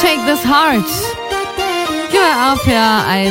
Take This Heart. Hier bei RPR 1.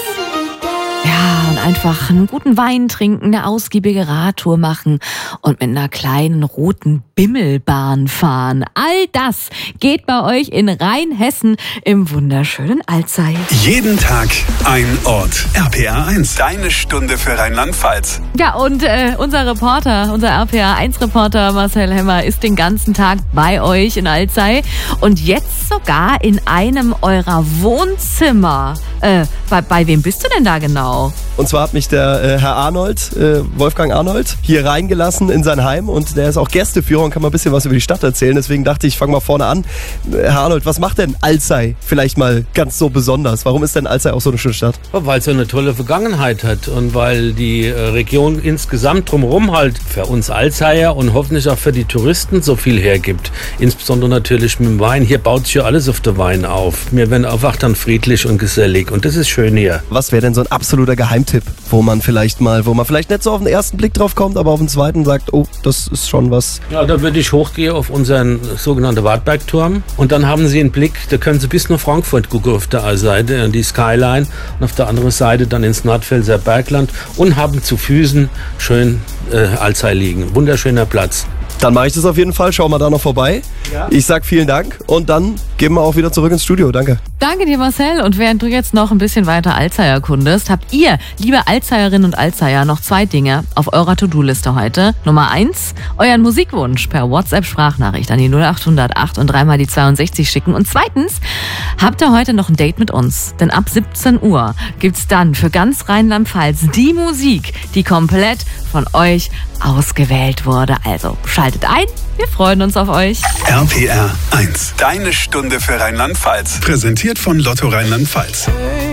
Ja, und einfach einen guten Wein trinken, eine ausgiebige Radtour machen und mit einer kleinen roten Bimmelbahn fahren. All das geht bei euch in Rheinhessen im wunderschönen Alzey. Jeden Tag ein Ort. RPR 1, deine Stunde für Rheinland-Pfalz. Ja, und unser RPR 1 Reporter Marcel Hemmer ist den ganzen Tag bei euch in Alzey und jetzt sogar in einem eurer Wohnzimmer. Bei wem bist du denn da genau? Und zwar hat mich der Herr Arnold, Wolfgang Arnold, hier reingelassen in sein Heim und der ist auch Gästeführer und kann mal ein bisschen was über die Stadt erzählen. Deswegen dachte ich, fange mal vorne an. Herr Arnold, was macht denn Alzey vielleicht mal ganz so besonders? Warum ist denn Alzey auch so eine schöne Stadt? Weil es eine tolle Vergangenheit hat und weil die Region insgesamt drumherum halt für uns Alzeyer und hoffentlich auch für die Touristen so viel hergibt. Insbesondere natürlich mit dem Wein. Hier baut sich ja alles auf der Wein auf. Wir werden einfach dann friedlich und gesellig und das ist schön hier. Was wäre denn so ein absoluter Geheimtipp, wo man vielleicht nicht so auf den ersten Blick drauf kommt, aber auf den zweiten sagt, oh, das ist schon was. Ja, da würde ich hochgehen auf unseren sogenannten Wartbergturm und dann haben Sie einen Blick, da können Sie bis nach Frankfurt gucken auf der einen Seite, die Skyline und auf der anderen Seite dann ins Nordpfälzer Bergland und haben zu Füßen schön Alzey liegen. Wunderschöner Platz. Dann mache ich das auf jeden Fall. Schauen wir da noch vorbei. Ja. Ich sag vielen Dank und dann gehen wir auch wieder zurück ins Studio. Danke. Danke dir, Marcel. Und während du jetzt noch ein bisschen weiter Alzey erkundest, habt ihr, liebe Alzeyerinnen und Alzeyer, noch 2 Dinge auf eurer To-Do-Liste heute. Nummer 1, euren Musikwunsch per WhatsApp-Sprachnachricht an die 0808 und 3 mal die 62 schicken. Und zweitens, habt ihr heute noch ein Date mit uns? Denn ab 17 Uhr gibt's dann für ganz Rheinland-Pfalz die Musik, die komplett von euch ausgewählt wurde. Also schaltet ein, wir freuen uns auf euch. RPR 1, deine Stunde für Rheinland-Pfalz. Präsentiert von Lotto Rheinland-Pfalz.